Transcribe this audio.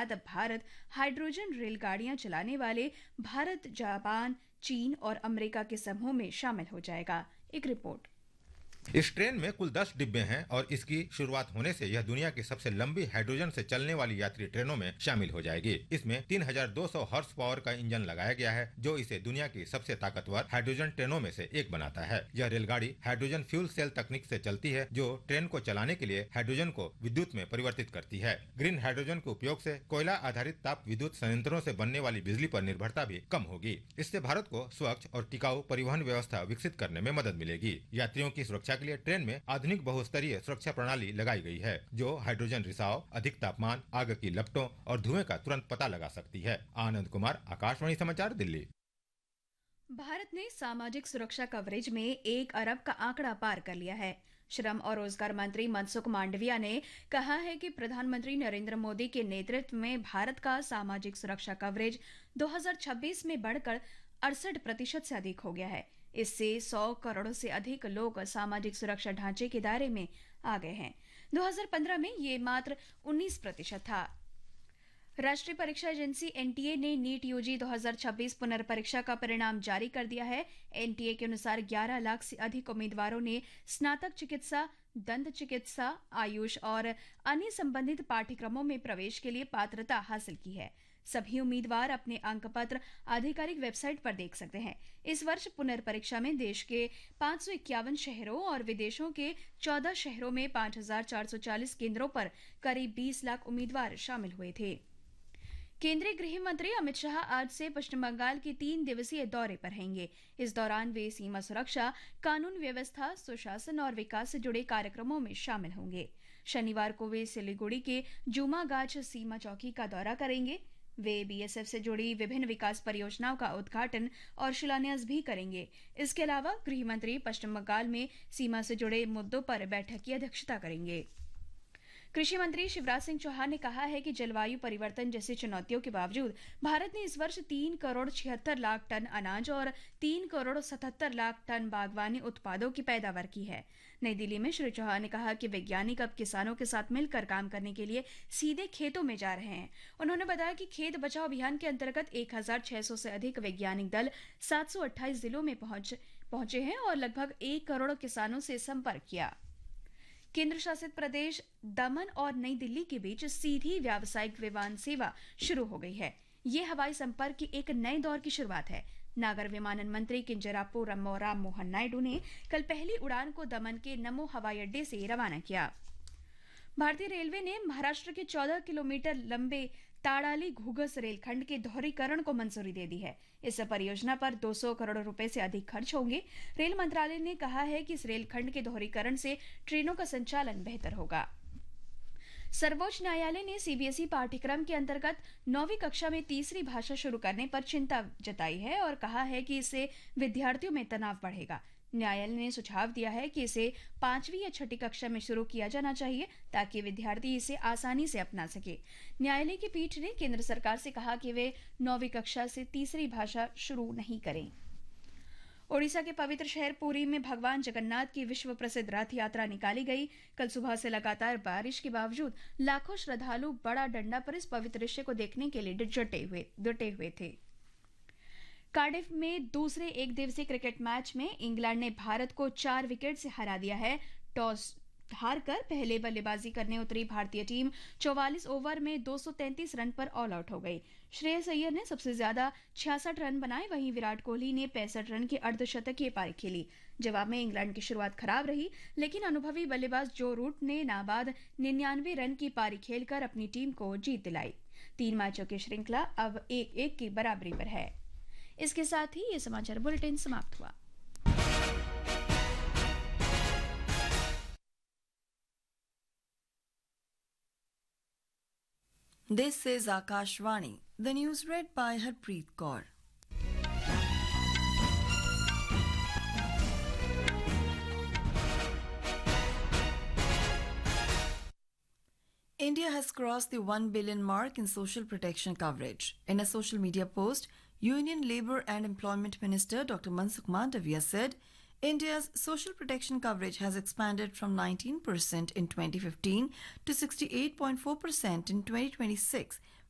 बाद भारत हाइड्रोजन रेलगाड़ियां चलाने वाले भारत, जापान, चीन और अमेरिका के समूह में शामिल हो जाएगा। एक रिपोर्ट। इस ट्रेन में कुल 10 डिब्बे हैं और इसकी शुरुआत होने से यह दुनिया की सबसे लंबी हाइड्रोजन से चलने वाली यात्री ट्रेनों में शामिल हो जाएगी। इसमें 3200 हॉर्स पावर का इंजन लगाया गया है, जो इसे दुनिया की सबसे ताकतवर हाइड्रोजन ट्रेनों में से एक बनाता है। यह रेलगाड़ी हाइड्रोजन फ्यूल सेल तकनीक से चलती है, जो ट्रेन को चलाने के लिए हाइड्रोजन को विद्युत में परिवर्तित करती है। ग्रीन हाइड्रोजन के उपयोग से कोयला आधारित ताप विद्युत संयंत्रों से बनने वाली बिजली पर निर्भरता भी कम होगी। इससे भारत को स्वच्छ और टिकाऊ परिवहन व्यवस्था विकसित करने में मदद मिलेगी। यात्रियों की सुरक्षा के लिए ट्रेन में आधुनिक बहुस्तरीय सुरक्षा प्रणाली लगाई गई है, जो हाइड्रोजन रिसाव, अधिक तापमान, आग की लपटों और धुएं का तुरंत पता लगा सकती है। आनंद कुमार, आकाशवाणी समाचार, दिल्ली। भारत ने सामाजिक सुरक्षा कवरेज में 1 अरब का आंकड़ा पार कर लिया है। श्रम और रोजगार मंत्री मनसुख मांडविया ने कहा है कि प्रधानमंत्री नरेंद्र मोदी के नेतृत्व में भारत का सामाजिक सुरक्षा कवरेज 2026 में बढ़कर 68% से अधिक हो गया है। इससे 100 करोड़ से अधिक लोग सामाजिक सुरक्षा ढांचे के दायरे में आ गए हैं। 2015 में ये मात्र 19% था। राष्ट्रीय परीक्षा एजेंसी एनटीए ने नीट यूजी 2026 पुनर्परीक्षा का परिणाम जारी कर दिया है। एनटीए के अनुसार 11 लाख से अधिक उम्मीदवारों ने स्नातक चिकित्सा, दंत चिकित्सा, आयुष और अन्य संबंधित पाठ्यक्रमों में प्रवेश के लिए पात्रता हासिल की है। सभी उम्मीदवार अपने अंक पत्र आधिकारिक वेबसाइट पर देख सकते हैं। इस वर्ष पुनर्परीक्षा में देश के 551 शहरों और विदेशों के 14 शहरों में 5440 केंद्रों पर करीब 20 लाख उम्मीदवार शामिल हुए थे। केंद्रीय गृह मंत्री अमित शाह आज से पश्चिम बंगाल के 3 दिवसीय दौरे पर रहेंगे। इस दौरान वे सीमा सुरक्षा, कानून व्यवस्था, सुशासन और विकास से जुड़े कार्यक्रमों में शामिल होंगे। शनिवार को वे सिलीगुड़ी के जुमागाछ सीमा चौकी का दौरा करेंगे। वे बीएसएफ से जुड़ी विभिन्न विकास परियोजनाओं का उद्घाटन और शिलान्यास भी करेंगे। इसके अलावा गृह मंत्री पश्चिम बंगाल में सीमा से जुड़े मुद्दों पर बैठक की अध्यक्षता करेंगे। कृषि मंत्री शिवराज सिंह चौहान ने कहा है कि जलवायु परिवर्तन जैसी चुनौतियों के बावजूद भारत ने इस वर्ष 3 करोड़ 76 लाख टन अनाज और 3 करोड़ 77 लाख टन बागवानी उत्पादों की पैदावार की है। नई दिल्ली में श्री चौहान ने कहा कि वैज्ञानिक अब किसानों के साथ मिलकर काम करने के लिए सीधे खेतों में जा रहे हैं। उन्होंने बताया कि खेत बचाओ अभियान के अंतर्गत 1600 से अधिक वैज्ञानिक दल 728 जिलों में पहुंचे हैं और लगभग 1 करोड़ किसानों से संपर्क किया। केंद्र शासित प्रदेश दमन और नई दिल्ली के बीच सीधी व्यावसायिक विमान सेवा शुरू हो गई है। ये हवाई संपर्क की एक नए दौर की शुरुआत है। नागर विमानन मंत्री किंजरापू राम मोहन नायडू ने कल पहली उड़ान को दमन के नमो हवाई अड्डे से रवाना किया। भारतीय रेलवे ने महाराष्ट्र के 14 किलोमीटर लंबे ताड़ाली घूगस रेलखंड के दोहरीकरण को मंजूरी दे दी है। इस परियोजना पर 200 करोड़ रुपए से अधिक खर्च होंगे। रेल मंत्रालय ने कहा है कि इस रेलखंड के दोहरीकरण से ट्रेनों का संचालन बेहतर होगा। सर्वोच्च न्यायालय ने सीबीएसई पाठ्यक्रम के अंतर्गत 9वीं कक्षा में तीसरी भाषा शुरू करने पर चिंता जताई है और कहा है कि इससे विद्यार्थियों में तनाव बढ़ेगा। न्यायालय ने सुझाव दिया है कि इसे 5वीं या 6ठी कक्षा में शुरू किया जाना चाहिए ताकि विद्यार्थी इसे आसानी से अपना सके। न्यायालय की पीठ ने केंद्र सरकार से कहा कि वे 9वीं कक्षा से तीसरी भाषा शुरू नहीं करें। ओडिशा के पवित्र शहर पुरी में भगवान जगन्नाथ की विश्व प्रसिद्ध रथ यात्रा निकाली गई। कल सुबह से लगातार बारिश के बावजूद लाखों श्रद्धालु बड़ा डंडा पर इस पवित्र दृश्य को देखने के लिए जुटे हुए थे। कार्डिफ में दूसरे एक दिवसीय क्रिकेट मैच में इंग्लैंड ने भारत को 4 विकेट से हरा दिया है। टॉस हारकर पहले बल्लेबाजी करने उतरी भारतीय टीम 44 ओवर में 233 रन पर ऑल आउट हो गई। श्रेयस अय्यर ने सबसे ज्यादा 66 रन बनाए, वहीं विराट कोहली ने 65 रन की अर्धशतकीय पारी खेली। जवाब में इंग्लैंड की शुरुआत खराब रही, लेकिन अनुभवी बल्लेबाज जो रूट ने नाबाद 99 रन की पारी खेलकर अपनी टीम को जीत दिलाई। 3 मैचों की श्रृंखला अब 1-1 की बराबरी पर है। इसके साथ ही ये समाचार बुलेटिन समाप्त हुआ। This is Akashvani. The news read by Harpreet Kaur. India has crossed the 1 billion mark in social protection coverage. In a social media post, Union Labour and Employment Minister Dr. Mansukh Mandavia said, India's social protection coverage has expanded from 19% in 2015 to 68.4% in 2026,